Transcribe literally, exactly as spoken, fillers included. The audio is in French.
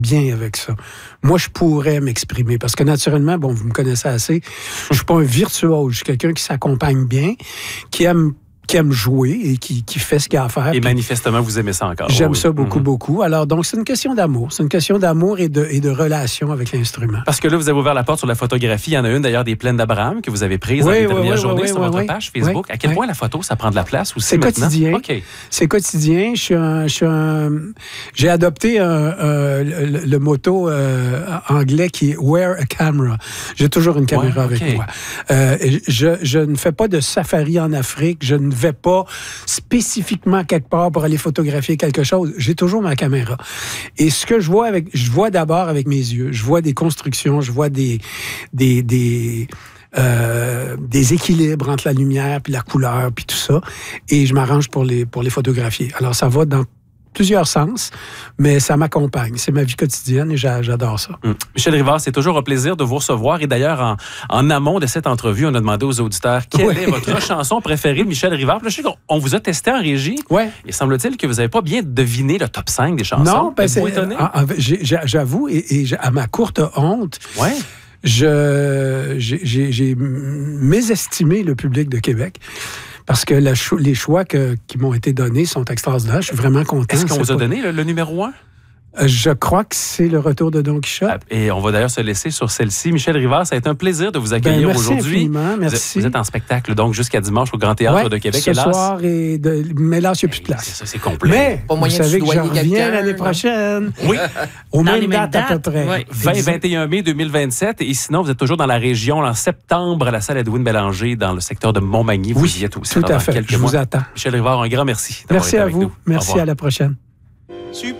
bien avec ça. Moi, je pourrais m'exprimer parce que naturellement, bon, vous me connaissez assez, je suis pas un virtuose, je suis quelqu'un qui s'accompagne bien, qui aime qui aime jouer et qui, qui fait ce qu'il a à faire. Et puis, manifestement, vous aimez ça encore. J'aime oui. ça beaucoup, mm-hmm. beaucoup. Alors, donc, c'est une question d'amour. C'est une question d'amour et de, et de relation avec l'instrument. Parce que là, vous avez ouvert la porte sur la photographie. Il y en a une, d'ailleurs, des plaines d'Abraham que vous avez prises oui, dans les oui, dernières oui, journées oui, sur oui, votre oui, page Facebook. Oui, à quel oui. point la photo, ça prend de la place aussi C'est maintenant? quotidien. OK. C'est quotidien. Je suis un... Je suis un j'ai adopté un, un, le, le motto euh, anglais qui est « wear a camera ». J'ai toujours une caméra ouais, okay. avec moi. Euh, je, je ne fais pas de safari en Afrique. Je ne vais pas spécifiquement quelque part pour aller photographier quelque chose. J'ai toujours ma caméra. Et ce que je vois avec, je vois d'abord avec mes yeux. Je vois des constructions, je vois des, des, des, euh, des équilibres entre la lumière puis la couleur puis tout ça. Et je m'arrange pour les, pour les photographier. Alors, ça va dans plusieurs sens, mais ça m'accompagne. C'est ma vie quotidienne et j'adore ça. Hum. Michel Rivard, c'est toujours un plaisir de vous recevoir. Et d'ailleurs, en, en amont de cette entrevue, on a demandé aux auditeurs quelle ouais. est votre chanson préférée de Michel Rivard. Puis là, je sais qu'on vous a testé en régie. Ouais. Et semble-t-il que vous n'avez pas bien deviné le top cinq des chansons. Non, ben c'est... étonné? J'avoue, et, et à ma courte honte, ouais. je, j'ai, j'ai, j'ai mésestimé le public de Québec. Parce que la cho- les choix que, qui m'ont été donnés sont extraordinaires. Je suis vraiment content. Est-ce qu'on vous a pas... donné le, le numéro un? Euh, je crois que c'est le retour de Don Quichotte. Et on va d'ailleurs se laisser sur celle-ci. Michel Rivard, ça a été un plaisir de vous accueillir ben, merci aujourd'hui. Infiniment, merci. Vous êtes, vous êtes en spectacle donc jusqu'à dimanche au Grand Théâtre ouais, de Québec. Ce hélas. soir, et de... mais là, il n'y a plus de place. C'est ça, c'est complet. Mais pas vous moyen savez de que je soudoyer reviens quelqu'un, l'année non? prochaine. Oui. Aux Dans mêmes les mêmes dates à peu dates, près. ouais. vingt vingt et un mai deux mille vingt-sept. Et sinon, vous êtes toujours dans la région. En septembre, à la salle Edwin Bélanger, dans le secteur de Montmagny. Vous Oui, y êtes aussi. tout à fait. Je mois. vous attends. Michel Rivard, un grand merci. Merci été à avec vous. nous. Merci, à la prochaine. Super.